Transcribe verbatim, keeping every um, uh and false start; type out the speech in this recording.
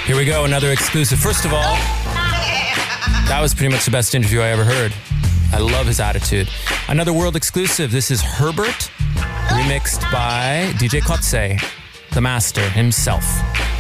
Here we go, another exclusive. First of all, that was pretty much the best interview I ever heard. I love his attitude. Another world exclusive. This is Herbert, remixed by D J Kotze, the master himself.